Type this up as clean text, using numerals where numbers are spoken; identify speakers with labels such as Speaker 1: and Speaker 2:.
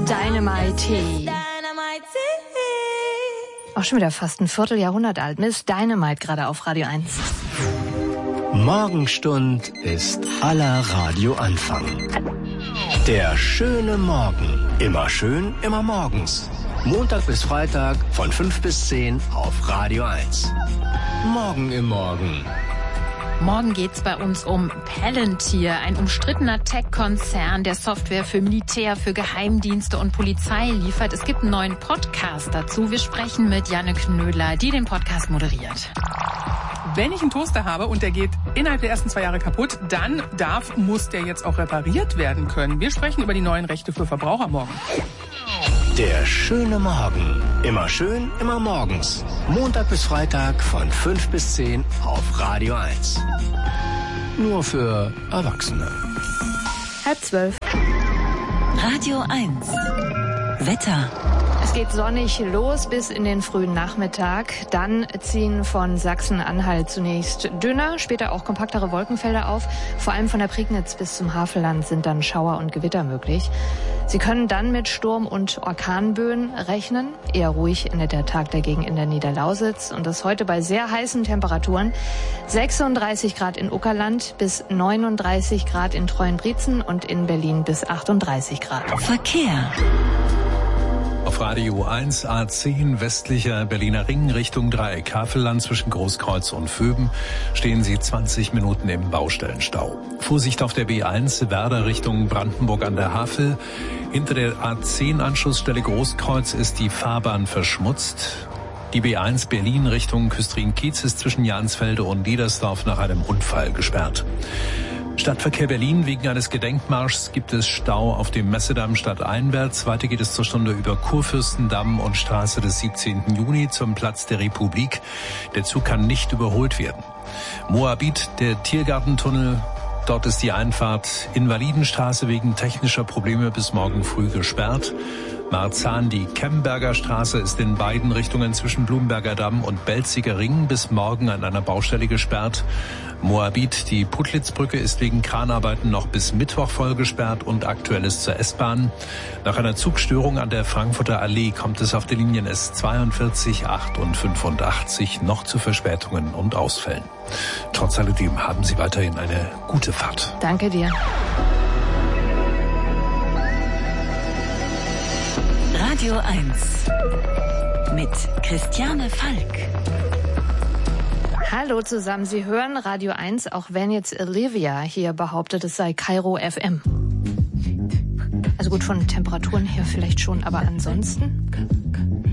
Speaker 1: Dynamite. Auch schon wieder fast ein Vierteljahrhundert alt. Miss Dynamite gerade auf Radio 1.
Speaker 2: Morgenstund ist aller Radioanfang. Der schöne Morgen. Immer schön, immer morgens. Montag bis Freitag von 5 bis 10 auf Radio 1. Morgen im Morgen.
Speaker 1: Morgen geht's bei uns um Palantir, ein umstrittener Tech-Konzern, der Software für Militär, für Geheimdienste und Polizei liefert. Es gibt einen neuen Podcast dazu. Wir sprechen mit Janne Knödler, die den Podcast moderiert.
Speaker 3: Wenn ich einen Toaster habe und der geht innerhalb der ersten 2 Jahre kaputt, dann muss der jetzt auch repariert werden können. Wir sprechen über die neuen Rechte für Verbraucher morgen.
Speaker 2: Der schöne Morgen. Immer schön, immer morgens. Montag bis Freitag von 5 bis 10 auf Radio 1. Nur für Erwachsene.
Speaker 1: 11:30.
Speaker 4: Radio 1. Wetter.
Speaker 1: Es geht sonnig los bis in den frühen Nachmittag. Dann ziehen von Sachsen-Anhalt zunächst dünner, später auch kompaktere Wolkenfelder auf. Vor allem von der Prignitz bis zum Havelland sind dann Schauer und Gewitter möglich. Sie können dann mit Sturm- und Orkanböen rechnen. Eher ruhig endet der Tag dagegen in der Niederlausitz. Und das heute bei sehr heißen Temperaturen. 36 Grad in Uckerland bis 39 Grad in Treuenbrietzen und in Berlin bis 38 Grad.
Speaker 4: Verkehr.
Speaker 5: Auf Radio 1 A10 westlicher Berliner Ring Richtung Dreieck Havelland zwischen Großkreuz und Vöben stehen Sie 20 Minuten im Baustellenstau. Vorsicht auf der B1 Werder Richtung Brandenburg an der Havel. Hinter der A10-Anschlussstelle Großkreuz ist die Fahrbahn verschmutzt. Die B1 Berlin Richtung Küstrin-Kiez ist zwischen Jansfelde und Niedersdorf nach einem Unfall gesperrt. Stadtverkehr Berlin. Wegen eines Gedenkmarschs gibt es Stau auf dem Messedamm stadteinwärts. Weiter geht es zur Stunde über Kurfürstendamm und Straße des 17. Juni zum Platz der Republik. Der Zug kann nicht überholt werden. Moabit, der Tiergartentunnel. Dort ist die Einfahrt Invalidenstraße wegen technischer Probleme bis morgen früh gesperrt. Marzahn, die Kemberger Straße ist in beiden Richtungen zwischen Blumberger Damm und Belziger Ring bis morgen an einer Baustelle gesperrt. Moabit, die Puttlitzbrücke ist wegen Kranarbeiten noch bis Mittwoch voll gesperrt und aktuell ist zur S-Bahn. Nach einer Zugstörung an der Frankfurter Allee kommt es auf den Linien S42, 8 und 85 noch zu Verspätungen und Ausfällen. Trotz alledem haben Sie weiterhin eine gute Fahrt.
Speaker 1: Danke dir.
Speaker 4: Radio 1 mit Christiane Falk.
Speaker 1: Hallo zusammen, Sie hören Radio 1, auch wenn jetzt Olivia hier behauptet, es sei Kairo FM. Also gut, von Temperaturen her vielleicht schon, aber ansonsten...